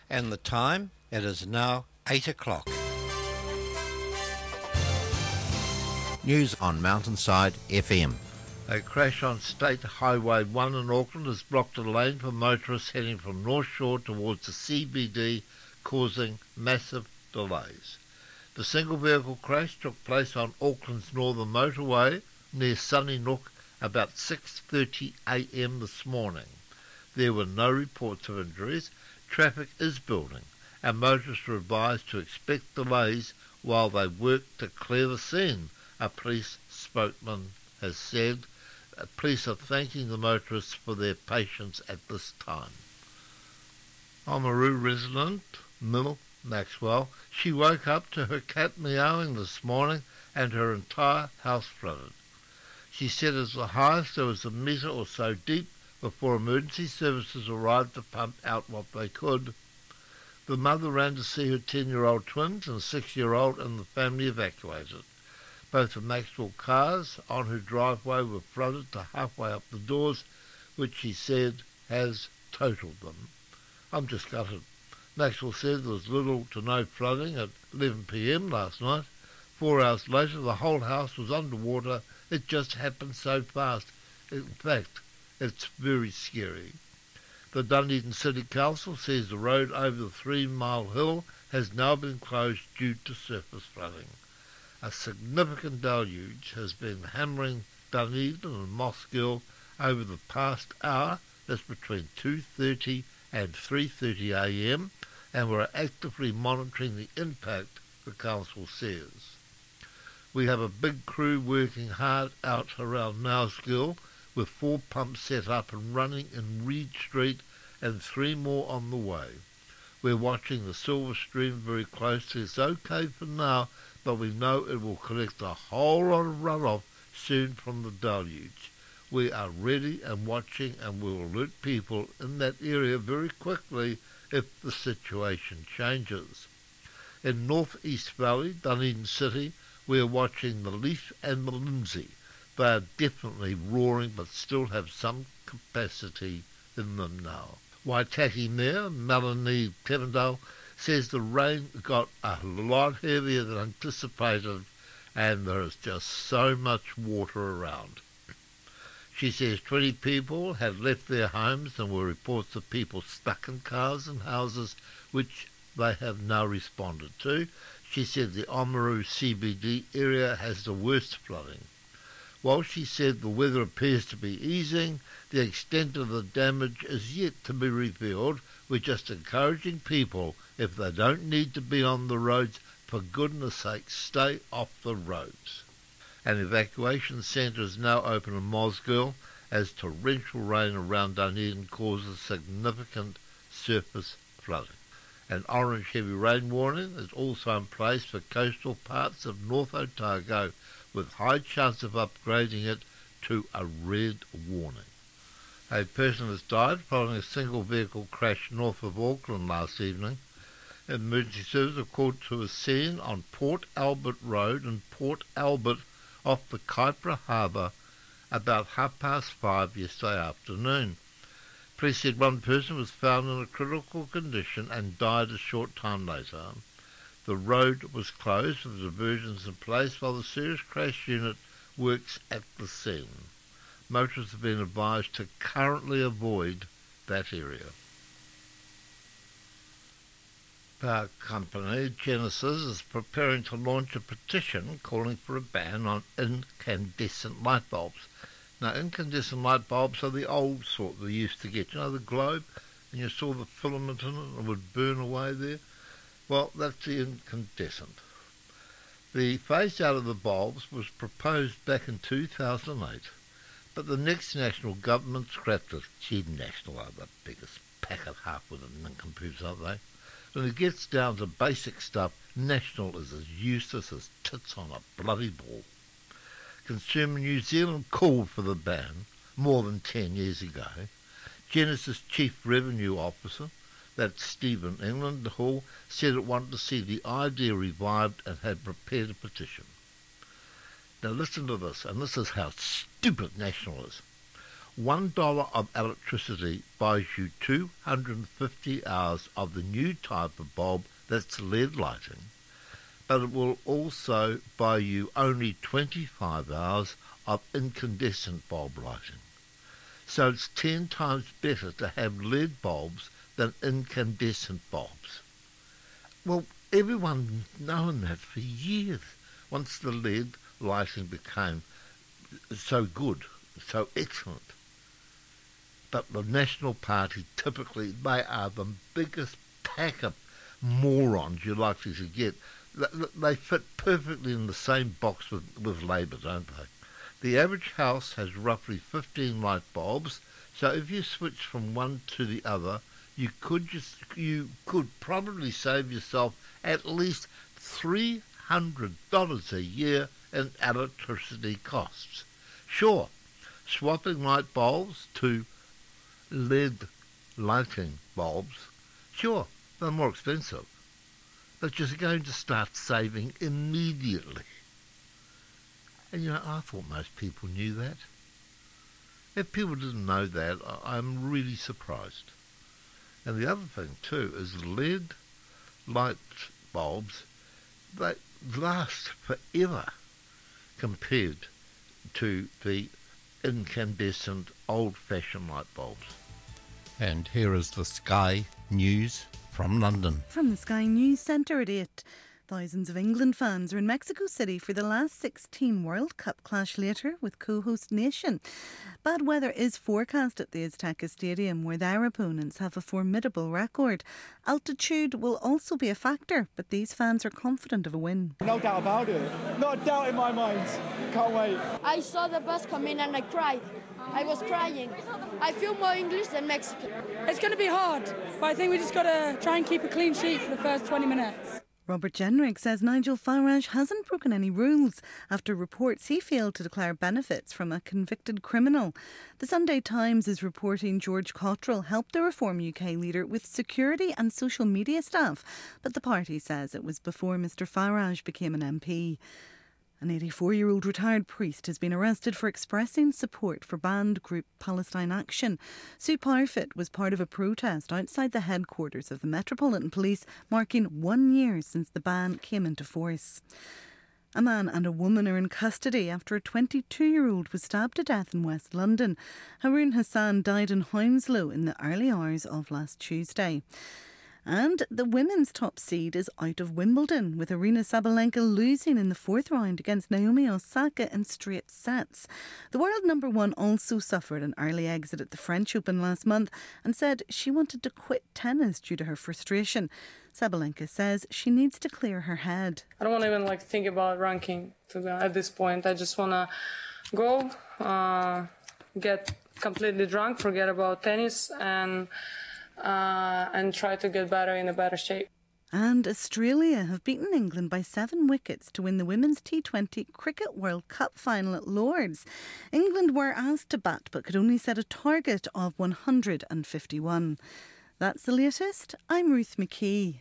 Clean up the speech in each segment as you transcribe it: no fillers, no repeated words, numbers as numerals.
And the time? It is now 8 o'clock. News on Mountainside FM. A crash on State Highway 1 in Auckland has blocked a lane for motorists heading from North Shore towards the CBD, causing massive delays. The single vehicle crash took place on Auckland's northern motorway near Sunnynook about 6:30 a.m. this morning. There were no reports of injuries. Traffic is building, and motorists are advised to expect delays while they work to clear the scene, a police spokesman has said. Police are thanking the motorists for their patience at this time. Oamaru resident Mill Maxwell, she woke up to her cat meowing this morning and her entire house flooded. She said as the highest there was a metre or so deep before emergency services arrived to pump out what they could. The mother ran to see her 10-year-old twins and 6-year-old and the family evacuated. Both the Maxwell cars on her driveway were flooded to halfway up the doors, which she said has totaled them. I'm just gutted. Maxwell said there was little to no flooding at 11 p.m. last night. 4 hours later, the whole house was underwater. It just happened so fast. In fact, it's very scary. The Dunedin City Council says the road over the 3 Mile Hill has now been closed due to surface flooding. A significant deluge has been hammering Dunedin and Mossgill over the past hour. That's between 2:30 and 3:30 a.m. and we're actively monitoring the impact, the council says. We have a big crew working hard out around Mossgill with 4 pumps set up and running in Reed Street and 3 more on the way. We're watching the Silver Stream very closely. It's okay for now, but we know it will collect a whole lot of runoff soon from the deluge. We are ready and watching, and we will alert people in that area very quickly if the situation changes. In North East Valley, Dunedin City, we are watching the Leaf and the Lindsay. They are definitely roaring but still have some capacity in them now. Waitaki Mayor Melanie Kevendale says the rain got a lot heavier than anticipated and there is just so much water around. She says 20 people had left their homes and were reports of people stuck in cars and houses, which they have now responded to. She said the Oamaru CBD area has the worst flooding. While she said the weather appears to be easing, the extent of the damage is yet to be revealed. We're just encouraging people, if they don't need to be on the roads, for goodness sake, stay off the roads. An evacuation centre is now open in Mossgill as torrential rain around Dunedin causes significant surface flooding. An orange heavy rain warning is also in place for coastal parts of North Otago, with high chance of upgrading it to a red warning. A person has died following a single vehicle crash north of Auckland last evening. Emergency services are called to a scene on Port Albert Road in Port Albert off the Kaipara Harbour about 5:30 yesterday afternoon. Police said one person was found in a critical condition and died a short time later. The road was closed with diversions in place while the serious crash unit works at the scene. Motorists have been advised to currently avoid that area. Power company Genesis is preparing to launch a petition calling for a ban on incandescent light bulbs. Now, incandescent light bulbs are the old sort they used to get. You know, the globe, and you saw the filament in it and it would burn away there? Well, that's the incandescent. The phase out of the bulbs was proposed back in 2008, but the next national government scrapped it. Gee, National are the biggest pack of half with the nincompoops, aren't they? When it gets down to basic stuff, National is as useless as tits on a bloody ball. Consumer New Zealand called for the ban more than 10 years ago. Genesis Chief Revenue Officer, that's Stephen England Hall, said it wanted to see the idea revived and had prepared a petition. Now listen to this, and this is how stupid National is. $1 of electricity buys you 250 hours of the new type of bulb that's LED lighting, but it will also buy you only 25 hours of incandescent bulb lighting. So it's 10 times better to have LED bulbs than incandescent bulbs. Well, everyone's known that for years, once the LED lighting became so good, so excellent. But the National Party, typically, they are the biggest pack of morons you're likely to get. They fit perfectly in the same box with Labour, don't they? The average house has roughly 15 light bulbs, so if you switch from one to the other, you could probably save yourself at least $300 a year in electricity costs. Sure, swapping light bulbs to LED lighting bulbs, sure, they're more expensive, but you're going to start saving immediately. And I thought most people knew that. If people didn't know that, I'm really surprised. And the other thing too is LED light bulbs, they last forever compared to the incandescent old-fashioned light bulbs. And here is the Sky News from London. From the Sky News Centre at 8. Thousands of England fans are in Mexico City for the last 16 World Cup clash later with co-host nation. Bad weather is forecast at the Azteca Stadium, where their opponents have a formidable record. Altitude will also be a factor, but these fans are confident of a win. No doubt about it. Not a doubt in my mind. Can't wait. I saw the bus come in and I cried. I was crying. I feel more English than Mexican. It's going to be hard, but I think we just got to try and keep a clean sheet for the first 20 minutes. Robert Jenrick says Nigel Farage hasn't broken any rules after reports he failed to declare benefits from a convicted criminal. The Sunday Times is reporting George Cottrell helped the Reform UK leader with security and social media staff, but the party says it was before Mr Farage became an MP. An 84-year-old retired priest has been arrested for expressing support for banned group Palestine Action. Sue Parfitt was part of a protest outside the headquarters of the Metropolitan Police, marking 1 year since the ban came into force. A man and a woman are in custody after a 22-year-old was stabbed to death in West London. Haroon Hassan died in Hounslow in the early hours of last Tuesday. And the women's top seed is out of Wimbledon, with Aryna Sabalenka losing in the fourth round against Naomi Osaka in straight sets. The world number one also suffered an early exit at the French Open last month and said she wanted to quit tennis due to her frustration. Sabalenka says she needs to clear her head. I don't want to even think about ranking at this point. I just want to go, get completely drunk, forget about tennis and try to get better in a better shape. And Australia have beaten England by 7 wickets to win the Women's T20 Cricket World Cup final at Lord's. England were asked to bat but could only set a target of 151. That's the latest. I'm Ruth McKee.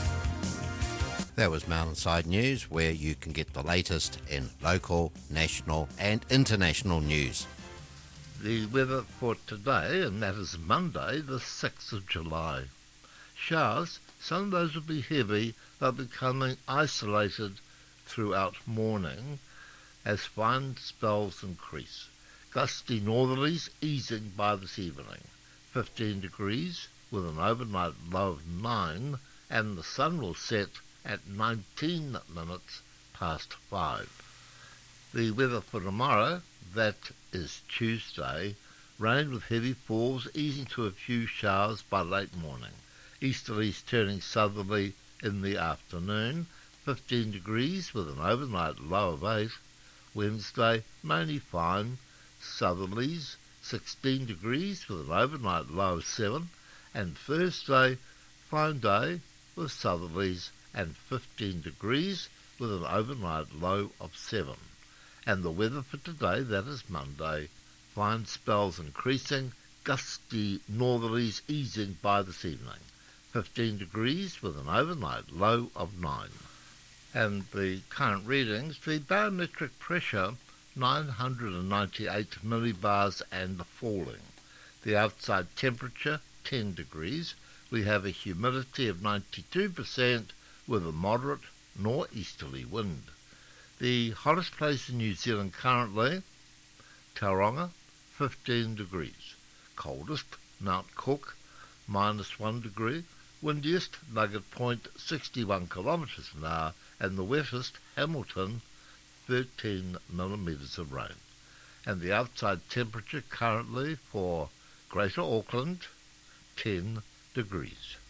That was Mountainside News, where you can get the latest in local, national and international news. The weather for today, and that is Monday, the 6th of July. Showers, some of those will be heavy, they'll be becoming isolated throughout morning as fine spells increase. Gusty northerlies easing by this evening. 15 degrees with an overnight low of 9, and the sun will set at 19 minutes past 5. The weather for tomorrow, that is Tuesday, rain with heavy falls, easing to a few showers by late morning. Easterlies turning southerly in the afternoon, 15 degrees with an overnight low of 8. Wednesday, mainly fine, southerlies, 16 degrees with an overnight low of 7. And Thursday, fine day with southerlies and 15 degrees with an overnight low of 7. And the weather for today, that is Monday, fine spells increasing, gusty northerlies easing by this evening. 15 degrees with an overnight low of 9. And the current readings, the barometric pressure 998 millibars and falling. The outside temperature 10 degrees. We have a humidity of 92% with a moderate northeasterly wind. The hottest place in New Zealand currently, Tauranga, 15 degrees. Coldest, Mount Cook, -1 degree. Windiest, Nugget Point, 61 kilometres an hour. And the wettest, Hamilton, 13 millimetres of rain. And the outside temperature currently for Greater Auckland, 10 degrees.